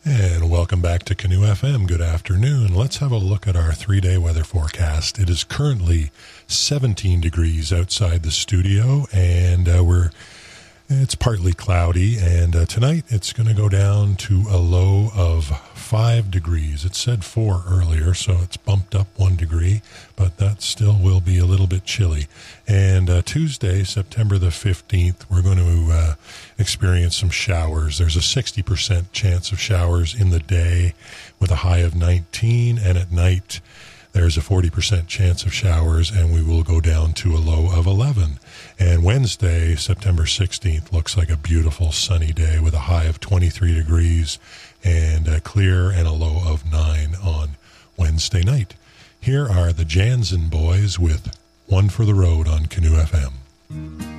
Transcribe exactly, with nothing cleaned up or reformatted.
And welcome back to Canoe F M. Good afternoon. Let's have a look at our three-day weather forecast. It is currently seventeen degrees outside the studio, and uh, we're it's partly cloudy. And uh, tonight it's going to go down to a low of five degrees. It said four earlier, so it's bumped up one degree, but that still will be a little bit chilly. And uh, Tuesday, September the fifteenth, we're going to uh, experience some showers. There's a sixty percent chance of showers in the day with a high of nineteen, and at night there's a forty percent chance of showers, and we will go down to a low of eleven. And Wednesday, September sixteenth, looks like a beautiful sunny day with a high of twenty-three degrees and a clear and a low of nine on Wednesday night. Here are the Jansen Boys with One for the Road on Canoe F M.